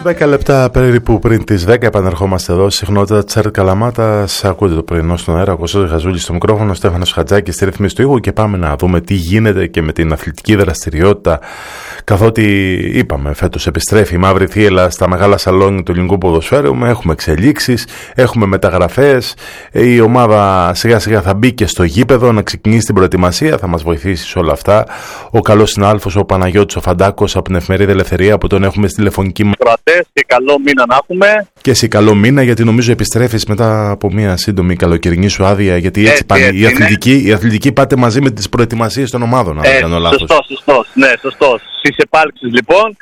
10 λεπτά περίπου πριν τις 10 επανερχόμαστε εδώ. Συχνότητα Τσέρ Καλαμάτας. Ακούτε το πρωινό στον αέρα. Ο Κωστός Γαζούλης στο μικρόφωνο, ο Στέφανος Χατζάκης στη ρύθμιση του ήχου. Και πάμε να δούμε τι γίνεται και με την αθλητική δραστηριότητα. Καθότι είπαμε, φέτος επιστρέφει η Μαύρη Θύελλα στα μεγάλα σαλόνια του ελληνικού ποδοσφαίρου. Έχουμε εξελίξεις, έχουμε μεταγραφές. Η ομάδα σιγά σιγά θα μπει και στο γήπεδο να ξεκινήσει την προετοιμασία. Θα μας βοηθήσει σε όλα αυτά ο καλός συνάδελφος ο Παναγιώτης ο Φαντάκος από την εφημερίδα Ελευθερία που τον έχουμε στη τηλεφωνική μας. Και καλό μήνα να έχουμε. Και εσύ καλό μήνα, γιατί νομίζω επιστρέφεις μετά από μια σύντομη καλοκαιρινή σου άδεια. Γιατί έτσι πάνε. Η αθλητική πάτε μαζί με τις προετοιμασίες των ομάδων. Αν δεν κάνω λάθος. Σωστός. Ναι, σωστός. Στις επάλξεις λοιπόν.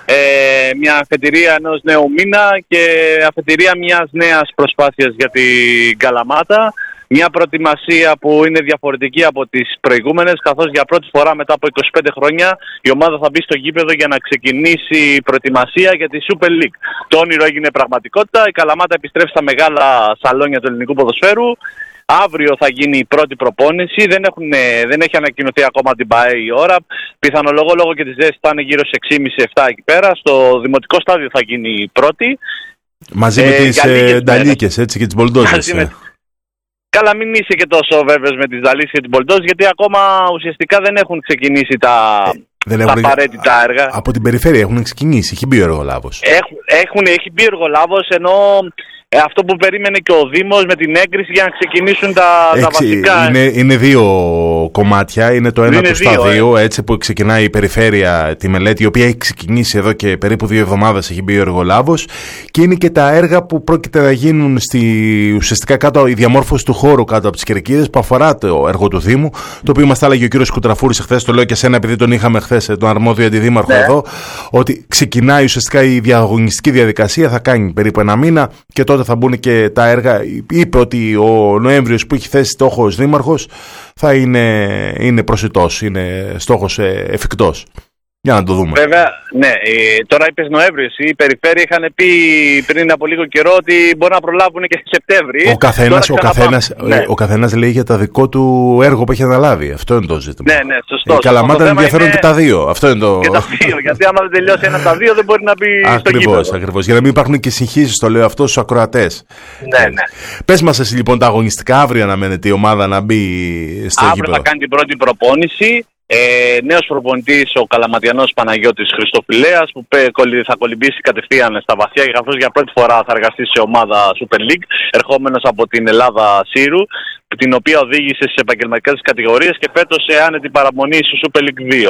Μια αφετηρία ενός νέου μήνα και αφετηρία μιας νέας προσπάθειας για την Καλαμάτα. Μια προετοιμασία που είναι διαφορετική από τις προηγούμενες, καθώς για πρώτη φορά μετά από 25 χρόνια η ομάδα θα μπει στο γήπεδο για να ξεκινήσει η προετοιμασία για τη Super League. Το όνειρο έγινε πραγματικότητα. Η Καλαμάτα επιστρέφει στα μεγάλα σαλόνια του ελληνικού ποδοσφαίρου. Αύριο θα γίνει η πρώτη προπόνηση. Δεν έχει ανακοινωθεί ακόμα την ΠΑΕ η ώρα. Πιθανολογώ λόγω και της ζέσης θα είναι γύρω σε 6,5-7 εκεί πέρα. Στο δημοτικό στάδιο θα γίνει η πρώτη. Μαζί με τις νταλίκες έτσι και τις μπολντόζες. Καλά, μην είσαι και τόσο βέβαιος με τις Δαλίσεις και την Πολτός, γιατί ακόμα ουσιαστικά δεν έχουν ξεκινήσει τα απαραίτητα έργα. Από την περιφέρεια έχουν ξεκινήσει, έχει μπει ο εργολάβος. Έχει μπει ο εργολάβος, ενώ αυτό που περίμενε και ο Δήμος με την έγκριση για να ξεκινήσουν τα βασικά. Είναι δύο κομμάτια. Είναι το ένα του σταδίου, έτσι που ξεκινάει η περιφέρεια τη μελέτη, η οποία έχει ξεκινήσει εδώ και περίπου 2 εβδομάδες, έχει μπει ο εργολάβος. Και είναι και τα έργα που πρόκειται να γίνουν ουσιαστικά κάτω, η διαμόρφωση του χώρου κάτω από τις κερκίδες, που αφορά το έργο του Δήμου. Το οποίο μας τα έλεγε ο κύριος Κουτραφούρης εχθές, το λέω και σένα επειδή τον είχαμε χθες, τον αρμόδιο αντιδήμαρχο εδώ, ότι ξεκινάει ουσιαστικά η διαγωνιστική διαδικασία, θα κάνει περίπου 1 μήνα και τότε θα μπουν και τα έργα. Είπε ότι ο Νοέμβριος που έχει θέσει στόχο ως δήμαρχος θα είναι προσιτός, είναι στόχος εφικτός. Για να το δούμε. Βέβαια, ναι. Τώρα είπες Νοέμβριος. Οι περιφέρειες είχαν πει πριν από λίγο καιρό ότι μπορεί να προλάβουν και Σεπτέμβρη. Ο καθένας λέει για το δικό του έργο που έχει αναλάβει. Αυτό είναι το ζήτημα. Ναι, σωστό. Η Καλαμάτα ενδιαφέρον και τα δύο. Αυτό είναι το... Και τα δύο. Γιατί άμα δεν τελειώσει ένα από τα δύο δεν μπορεί να μπει στο γήπεδο. Ακριβώς. Για να μην υπάρχουν και συγχύσεις, το λέω αυτό στους ακροατές. Ναι. Πες μας εσύ λοιπόν τα αγωνιστικά. Αύριο αναμένεται η ομάδα να μπει στο γήπεδο. Αύριο θα κάνει την πρώτη προπόνηση. Νέος προπονητής ο Καλαματιανός Παναγιώτης Χριστοφιλέας που θα κολυμπήσει κατευθείαν στα βαθιά, καθώς για πρώτη φορά θα εργαστεί σε ομάδα Super League, ερχόμενος από την Ελλάδα Σύρου, την οποία οδήγησε στις επαγγελματικές κατηγορίες και φέτος σε άνετη παραμονή στο Super League 2.